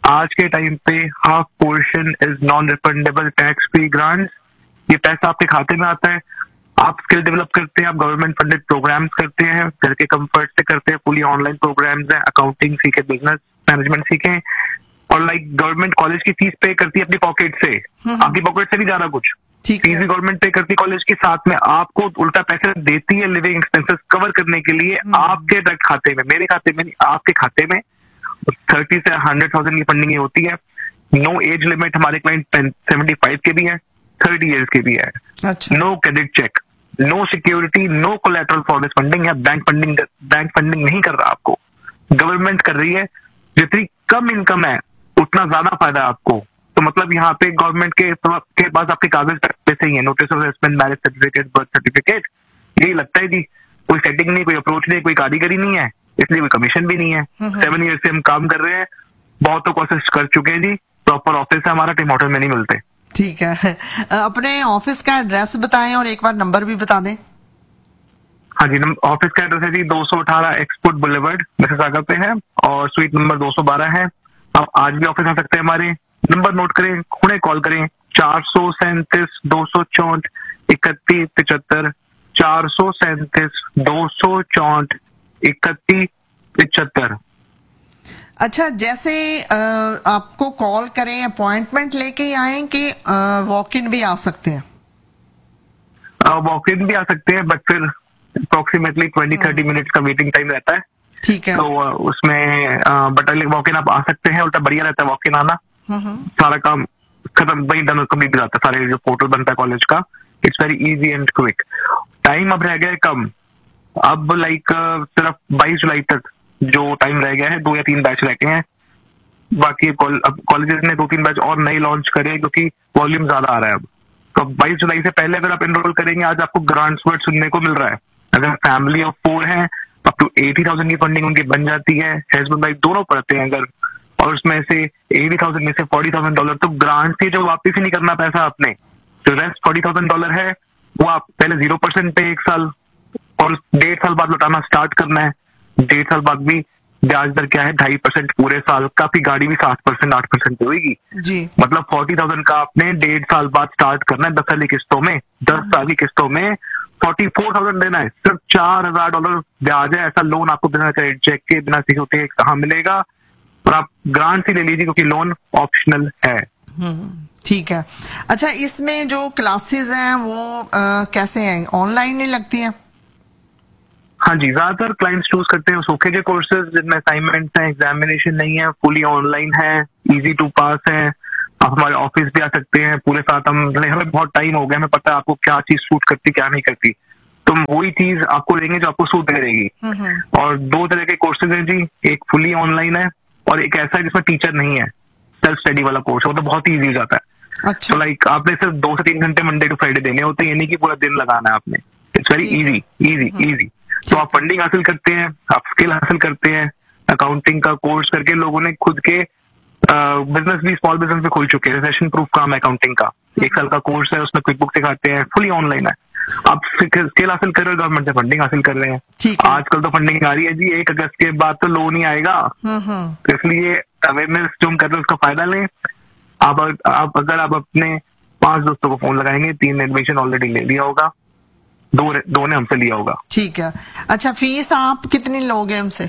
आज के टाइम पे half portion is non refundable tax free grants. ये पैसा आपके खाते में आता है, आप स्किल डेवलप करते हैं, आप गवर्नमेंट फंडेड प्रोग्राम्स करते हैं, घर के कंफर्ट से करते हैं, फुली ऑनलाइन प्रोग्राम्स हैं, अकाउंटिंग सीखे, बिजनेस मैनेजमेंट सीखे, और लाइक गवर्नमेंट कॉलेज की फीस पे करती है अपनी पॉकेट से, आपकी पॉकेट से नहीं जा रहा कुछ, ठीक फीस है। भी गवर्नमेंट पे करती है कॉलेज के साथ में, आपको उल्टा पैसे देती है लिविंग एक्सपेंसेस कवर करने के लिए आपके डायरेक्ट खाते में, मेरे खाते में नहीं, आपके खाते में। थर्टी से हंड्रेड थाउजेंड की फंडिंग ये होती है। नो एज लिमिट, हमारे क्लाइंट सेवेंटी फाइव के भी है, थर्टी ईयर्स के भी है। अच्छा, no credit check, no security, no collateral for this funding, या बैंक फंडिंग बैंक फंडिंग नहीं कर रहा आपको, गवर्नमेंट कर रही है। जितनी कम इनकम है उतना ज्यादा फायदा है आपको। तो मतलब यहाँ पे गवर्नमेंट के के पास आपके कागज पैसे ही है, notice of assessment, marriage certificate, birth certificate, यही लगता है जी। कोई सेटिंग नहीं, कोई अप्रोच नहीं, कोई कारीगरी नहीं है, इसलिए कोई कमीशन भी नहीं है। सेवन ईयर से हम काम कर रहे हैं, बहुतों कोशिश कर चुके हैं जी, प्रॉपर ऑफिस है हमारा, टिम होटल में नहीं मिलते। ठीक है। अपने ऑफिस का एड्रेस बताएं और एक बार नंबर भी बता दें। हाँ जी, ऑफिस का एड्रेस है जी दो सौ अठारह एक्सपोर्ट बुलेवर्ड मिसिसागा पे है, और स्वीट नंबर दो सौ बारह है। आप आज भी ऑफिस आ सकते हैं हमारे, नंबर नोट करें, खुणे कॉल करें, चार सौ सैंतीस दो सौ चौंठ इकतीस पिचहत्तर, चार सौ सैंतीस दो सौ चौंठ इकतीस पिचहत्तर। अच्छा, जैसे आ, आपको कॉल करें, अपॉइंटमेंट लेके आए कि वॉक इन भी आ सकते हैं? वॉक इन भी आ सकते हैं, बट फिर अप्रोक्सीमेटली ट्वेंटी थर्टी मिनट का वेटिंग टाइम रहता है। ठीक है। तो uh, उसमें बट वॉक इन आप आ सकते हैं, उल्टा बढ़िया रहता है वॉक इन आना, सारा काम खत्म, वही डन कंप्लीट हो जाता है, सारे जो पोर्टल बनता है कॉलेज का, it's very easy and quick. Time अब रह गया है कम, अब लाइक सिर्फ बाईस जुलाई तक जो टाइम रह गया है, दो या तीन बैच रह गए हैं, बाकी कॉलेजेस ने दो तीन बैच और नए लॉन्च करे क्योंकि वॉल्यूम ज्यादा आ रहा है अब। तो बाईस जुलाई से पहले अगर आप एनरोल करेंगे, आज आपको ग्रांट्स वर्ड सुनने को मिल रहा है। अगर फैमिली ऑफ फोर है, अप टू एटी थाउजेंड की फंडिंग उनकी बन जाती है, हस्बैंड वाइफ दोनों पढ़ते हैं अगर, और उसमें से एटी थाउजेंड में से फोर्टी थाउजेंड डॉलर तो ग्रांट से जो वापस ही नहीं करना पैसा आपने, तो रेस्ट फोर्टी थाउजेंड डॉलर है वो आप पहले जीरो परसेंट पे एक साल, और डेढ़ साल बाद लौटाना स्टार्ट करना है। डेढ़ साल बाद भी ब्याज दर क्या है, ढाई परसेंट पूरे साल का, आपकी गाड़ी भी सात परसेंट आठ परसेंट पे होगी जी। मतलब फोर्टी थाउजेंड का आपने डेढ़ साल बाद स्टार्ट करना है, दस साल की किस्तों में, दस साल की किस्तों में फोर्टी फोर थाउजेंड देना है, सिर्फ चार हजार डॉलर ब्याज है। ऐसा लोन आपको बिना क्रेडिट चेक के, बिना सिक्योरिटी के कहाँ मिलेगा, और आप ग्रांट ही ले लीजिए क्योंकि लोन ऑप्शनल है। ठीक है। अच्छा, इसमें जो क्लासेस हैं वो आ, कैसे हैं, ऑनलाइन ही लगती हैं? हाँ जी, ज्यादातर क्लाइंट्स चूज करते हैं सोखे के कोर्सेज जिनमें असाइनमेंट्स हैं, एग्जामिनेशन नहीं है, फुली ऑनलाइन है, इजी टू पास है। आप हमारे ऑफिस भी आ सकते हैं, पूरे साथ हम, हमें बहुत टाइम हो गया, हमें पता है आपको क्या चीज सूट करती क्या नहीं करती, तो हम वही चीज आपको देंगे जो आपको सूट करेगी। और दो तरह के कोर्सेज हैं जी, एक फुली ऑनलाइन है और एक ऐसा है जिसमें टीचर नहीं है, सेल्फ स्टडी वाला कोर्स है, वो तो बहुत ही ईजी हो जाता है। अच्छा। तो लाइक आपने सिर्फ दो से तीन घंटे मंडे टू फ्राइडे देने होते हैं, ये नहीं कि पूरा दिन लगाना है आपने। It's very easy easy easy. तो आप फंडिंग हासिल करते हैं, आप स्किल हासिल करते हैं, अकाउंटिंग का कोर्स करके लोगों ने खुद के बिजनेस भी, स्मॉल बिजनेस भी खोल चुके हैं। रिसेशन प्रूफ काम है अकाउंटिंग का, एक साल का कोर्स है, उसमें क्विक बुक सिखाते हैं, फुली ऑनलाइन है। आप स्किल हासिल कर रहे हो, गवर्नमेंट से फंडिंग हासिल कर रहे हैं। आजकल तो फंडिंग आ रही है जी, एक अगस्त के बाद तो लोन ही आएगा, तो इसलिए अवेयरनेस जो हम कर रहे हैं उसका फायदा लें। आप आप अगर आप अपने पांच दोस्तों को फोन लगाएंगे, तीन ने एडमिशन ऑलरेडी ले लिया होगा, दो दो ने हमसे लिया होगा। ठीक है। अच्छा, फीस आप कितनी लोगे उनसे?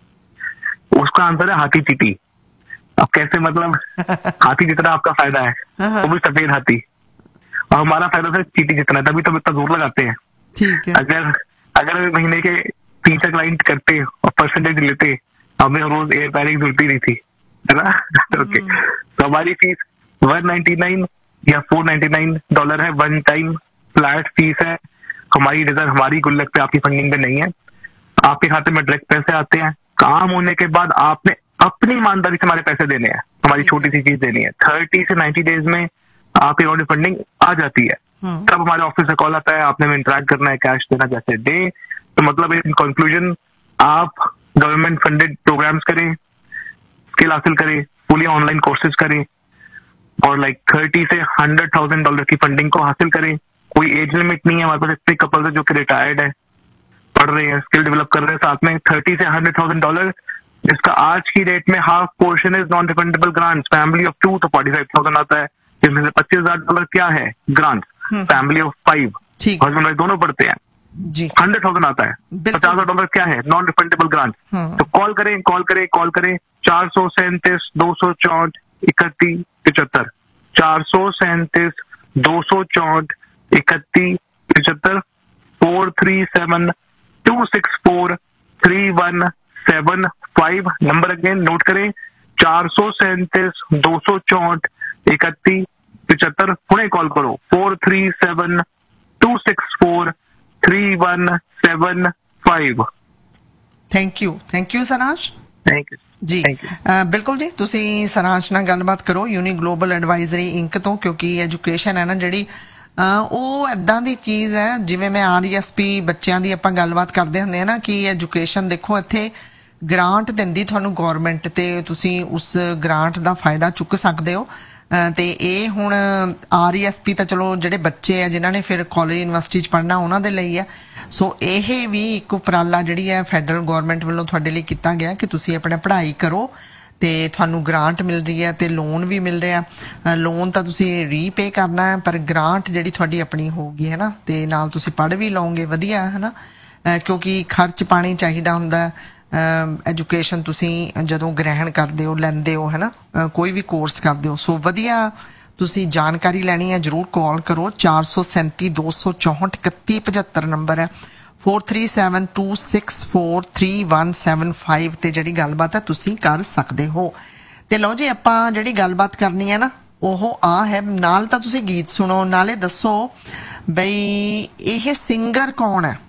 उसका आंसर है हाथी चीटी। अब कैसे, मतलब हाथी जितना आपका फायदा है, वो भी सफेद हाथी, और हमारा फायदा सिर्फ चीटी जितना है, तभी तो इतना जोर लगाते हैं। ठीक है। अगर अगर महीने के तीन चार क्लाइंट करते और परसेंटेज लेते, हमें रोज एयर पैरिंग जुड़ती नहीं थी, है ना। ओके, तो हमारी फीस वन नाइनटी नाइन या फोर नाइनटी नाइन डॉलर है, वन टाइम फ्लैट फीस है। हमारी रिजर्व, हमारी गुल्लक पे, आपकी फंडिंग पे नहीं है। आपके खाते में डायरेक्ट पैसे आते हैं, काम होने के बाद आपने अपनी ईमानदारी से हमारे पैसे देने हैं, हमारी छोटी सी फीस देनी है। थर्टी से नाइन्टी डेज में आपकी अकाउंट में फंडिंग आ जाती है, तब हमारे ऑफिस से कॉल आता है, आपने में इंटरेक्ट करना है, कैश देना जैसे दे। तो मतलब इन कंक्लूजन, आप गवर्नमेंट फंडेड प्रोग्राम्स करें, स्किल हासिल करें, फुली ऑनलाइन कोर्सेज करें, और लाइक थर्टी से हंड्रेड थाउजेंड डॉलर की फंडिंग को हासिल करें। कोई एज लिमिट नहीं है, हमारे पास इतने कपल्स है जो कि रिटायर्ड है, पढ़ रहे हैं, स्किल डेवलप कर रहे हैं साथ में। थर्टी से हंड्रेड थाउजेंड डॉलर जिसका आज की डेट में half portion is non refundable grants, family of to तो फोर्टी फाइव थाउजेंड आता है, जिसमें से पच्चीस हजार डॉलर क्या है ग्रांट्स, फैमिली ऑफ फाइव ठीक हस्बैंड वाइफ दोनों पढ़ते हैं जी हंड्रेड थाउजेंड आता है, बिल्कुल। पचास हजार डॉलर क्या है नॉन रिफंडेबल ग्रांट। हाँ। तो कॉल करें कॉल करें कॉल करें चार सौ सैंतीस दो सौ चौंठ इकतीस पिछहत्तर, चार सौ सैंतीस दो सौ चौंठ इकतीस पिछहत्तर, four three seven to six four three one seven five. Number again note करें, चार सौ सैंतीस दो सौ चौंठ इकतीस पिछहत्तर। पुणे कॉल करो four three seven to six four three one seven five. Thank you thank you Saraj thank you ਜੀ। Thank you. ਅ, ਬਿਲਕੁਲ ਜੀ, ਤੁਸੀਂ ਸਰਾਜ ਨਾਲ ਗੱਲਬਾਤ ਕਰੋ ਯੂਨੀ ਗਲੋਬਲ ਐਡਵਾਈਜ਼ਰੀ ਇੰਕ ਤੋਂ, ਕਿਉਂਕਿ ਐਜੂਕੇਸ਼ਨ ਹੈ ਨਾ ਜਿਹੜੀ ਅ, ਉਹ ਇਦਾਂ ਦੀ ਚੀਜ਼ ਹੈ, ਜਿਵੇਂ ਮੈਂ ਆਰ ਈ ਐਸ ਪੀ ਬੱਚਿਆਂ ਦੀ ਆਪਾਂ ਗੱਲਬਾਤ ਕਰਦੇ ਹੁੰਦੇ ਆ ਨਾ ਕਿ ਐਜੂਕੇਸ਼ਨ ਦੇਖੋ ਇੱਥੇ ਗ੍ਰਾਂਟ ਦਿੰਦੀ ਤੁਹਾਨੂੰ ਗਵਰਨਮੈਂਟ, ਤੇ ਤੁਸੀਂ ਉਸ ਗ੍ਰਾਂਟ ਦਾ ਫਾਇਦਾ ਚੁੱਕ ਸਕਦੇ ਹੋ। ਅ, ਤੇ ਇਹ ਹੁਣ ਆਰ ਈ ਐਸ ਪੀ ਤਾਂ ਚਲੋ ਜਿਹੜੇ ਬੱਚੇ ਆ ਜਿਨ੍ਹਾਂ ਨੇ ਫਿਰ ਕਾਲਜ ਯੂਨੀਵਰਸਿਟੀ 'ਚ ਪੜ੍ਹਨਾ ਉਹਨਾਂ ਦੇ ਲਈ ਹੈ। ਸੋ ਇਹ ਵੀ ਇੱਕ ਉਪਰਾਲਾ ਜਿਹੜੀ ਹੈ ਫੈਡਰਲ ਗਵਰਨਮੈਂਟ ਵੱਲੋਂ ਤੁਹਾਡੇ ਲਈ ਕੀਤਾ ਗਿਆ ਕਿ ਤੁਸੀਂ ਆਪਣਾ ਪੜ੍ਹਾਈ ਕਰੋ ਤੇ ਤੁਹਾਨੂੰ ਗ੍ਰਾਂਟ ਮਿਲ ਰਹੀ ਹੈ ਤੇ ਲੋਨ ਵੀ ਮਿਲ ਰਿਹਾ। ਲੋਨ ਤਾਂ ਤੁਸੀਂ ਰੀਪੇ ਕਰਨਾ ਹੈ, ਪਰ ਗ੍ਰਾਂਟ ਜਿਹੜੀ ਤੁਹਾਡੀ ਆਪਣੀ ਹੋਊਗੀ ਹੈ ਨਾ, ਤੇ ਨਾਲ ਤੁਸੀਂ ਪੜ੍ਹ ਵੀ ਲਓਗੇ ਵਧੀਆ ਹੈ ਨਾ, ਕਿਉਂਕਿ ਖਰਚ ਪਾਣੀ ਚਾਹੀਦਾ ਹੁੰਦਾ। ਐਜੂਕੇਸ਼ਨ ਤੁਸੀਂ ਜਦੋਂ ਗ੍ਰਹਿਣ ਕਰਦੇ ਹੋ ਲੈਂਦੇ ਹੋ ਹੈ ਨਾ, ਕੋਈ ਵੀ ਕੋਰਸ ਕਰਦੇ ਹੋ। ਸੋ ਵਧੀਆ ਤੁਸੀਂ ਜਾਣਕਾਰੀ ਲੈਣੀ ਹੈ ਜ਼ਰੂਰ ਕਾਲ ਕਰੋ, ਚਾਰ ਸੌ ਸੈਂਤੀ ਦੋ ਸੌ ਚੌਂਹਠ ਇਕੱਤੀ ਪਝੱਤਰ ਨੰਬਰ ਹੈ, four three seven two six four three one seven five ਤੇ ਜਿਹੜੀ ਗੱਲਬਾਤ ਹੈ ਤੁਸੀਂ ਕਰ ਸਕਦੇ ਹੋ। ਤੇ ਲਓ ਜੀ, ਆਪਾਂ ਜਿਹੜੀ ਗੱਲਬਾਤ ਕਰਨੀ ਹੈ ਨਾ ਉਹ ਆ ਹੈ, ਨਾਲ ਤਾਂ ਤੁਸੀਂ ਗੀਤ ਸੁਣੋ ਨਾਲੇ ਦੱਸੋ ਬਈ ਇਹ ਸਿੰਗਰ ਕੌਣ ਹੈ।